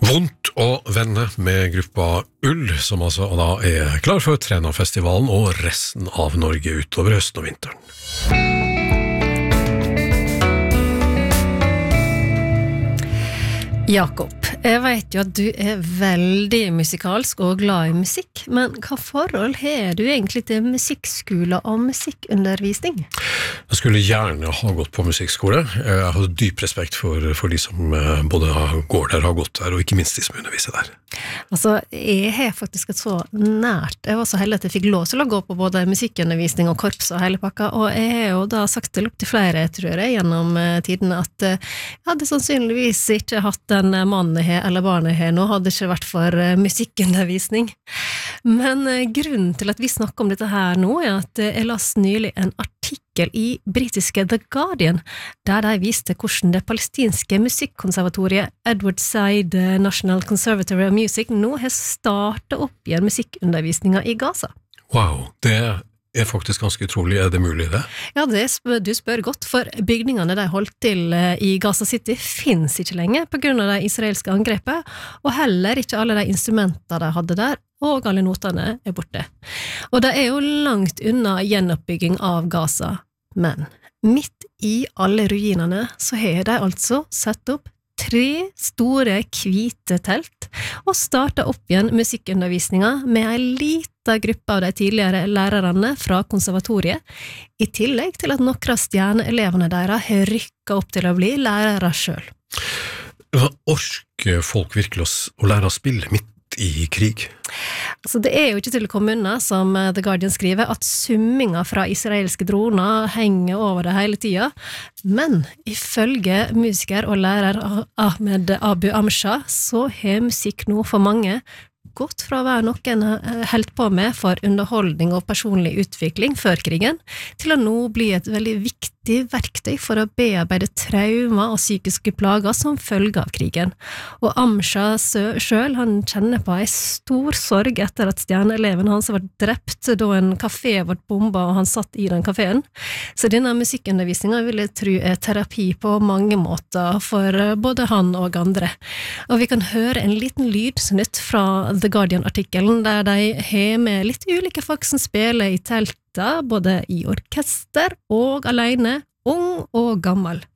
Vondt å vende med gruppa Ull, som altså da klar for Trænafestivalen og resten av Norge utover høsten og vinteren. Jakob, jeg vet jo at du veldig musikalsk og glad i musikk, men hva forhold har du egentlig til musikkskole og musikkundervisning? Jeg skulle gjerne ha gått på musikkskole. Jeg har dyp respekt for de som både går der, har gått der, og ikke minst de som underviser der. Altså, jeg har faktisk et så nært. Jeg var så heldig at jeg fikk lov til å gå på både musikkundervisning og korps og hele pakka, og jeg har jo da sagt til opp til flere, tror jeg, gjennom tiden at jeg hadde sannsynligvis ikke hatt den mannen jeg har, eller barnet jeg har nå, hadde ikke vært for musikkundervisning. Men grunnen til at vi snakker om dette her nå er at jeg las nylig en artikkel i britiske The Guardian, der de viste hvordan det palestinske musikkonservatoriet Edward Said National Conservatory of Music nå har startet opp igjen musikkundervisninga i Gaza. Wow, det faktisk ganske utrolig. Det mulig det? Ja, du spør godt, for bygningene de holdt til i Gaza City finnes ikke lenger på grunn av det israelske angrepet, og heller ikke alle de instrumentene de hadde der, og alle notene borte. Og det jo langt unna gjenoppbygging av Gaza, men midt i alle ruinene så har de altså sett opp 3 store hvite telt og startet opp igjen musikkundervisninga med en liten gruppe av de tidligere lærerne fra konservatoriet, i tillegg til at noen av stjerneelevene deres har rykket opp til å bli lærere selv. Hva orker folk virkelig å lære å spille midt i krig? Altså, det jo ikke til å komme unna, som The Guardian skriver, at summinga fra israelske droner henger over det hele tida, men ifølge musiker og lærer Ahmed Abu Amsha så har musikk nå for mange gått fra å være noen helt på med for underholdning og personlig utvikling før krigen, til å nå bli et veldig viktig verktøy for å bearbeide traumer og psykiske plager som følge av krigen. Og Amsha selv, han kjenner på en stor sorg etter at stjerneeleven hans var drept da en kafé ble bomba og han satt i den kaféen. Så denne musikkundervisningen vil jeg tro terapi på mange måter for både han og andre. Og vi kan høre en liten lydsnutt fra The Guardian-artikkelen, der de har med litt ulike folk som spiller i telta, både i orkester og alene, ung og gammel.